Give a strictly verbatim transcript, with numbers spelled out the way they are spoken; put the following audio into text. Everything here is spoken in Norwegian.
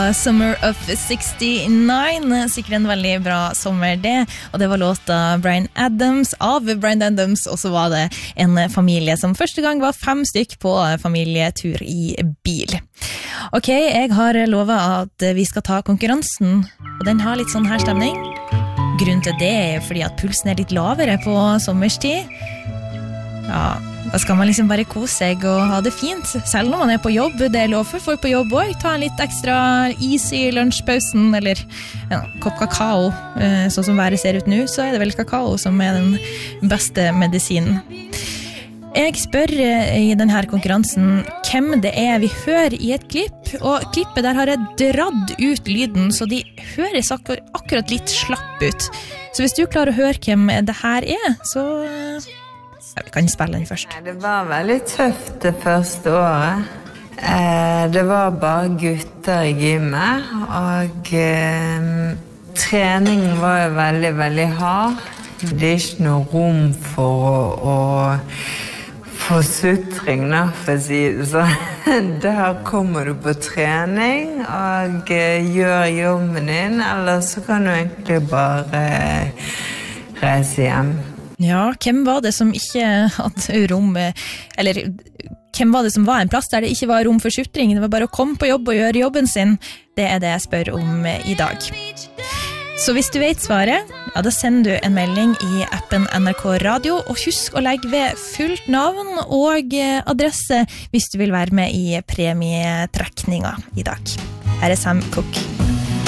var Summer of sixty-nine, sikkert en veldig bra sommer det, og det var låta Bryan Adams av Bryan Adams, og så var det en familie som første gang var fem stykk på familietur i bil. Ok, jeg har lovet at vi skal ta konkurransen, og den har litt sånn her stemning. Grunnen til det er fordi at pulsen er litt lavere på sommerstid. Ja, da skal man liksom bare kose seg og ha det fint, selv når man er på jobb. Det er lov for folk på jobb også. Ta en litt ekstra is i lunsjpausen, eller en kopp kakao. Sånn som været ser ut nå, så er det vel kakao som er den beste medisinen. Jeg spør i denne konkurransen hvem det er vi hører i et klipp, og klippet der har jeg dratt ut lyden, så de høres akkur- akkurat litt slapp ut. Så hvis du klarer å høre hvem det her er, så ja, vi kan spille den først. Det var veldig tøft det første året. Eh, det var bare gutter i gymmet, og eh, treningen var jo veldig, veldig hard. Det er ikke noe rom for å, å forsutring, da, for å si det sånn. Der kommer du på trening og eh, gjør jobben din, eller så kan du egentlig bare eh, reise hjem. Ja, hvem var det som ikke hadde rom, eller hvem var det som var en plass der det ikke var rom for sutring? Det var bare å komme på jobb og gjøre jobben sin. Det er det jeg spør om i dag. Så hvis du vet svaret, ja, da sender du en melding i appen N R K Radio, og husk å legge ved fullt navn og adresse hvis du vil være med i premietrekninga i dag. Her er Sam Cooke.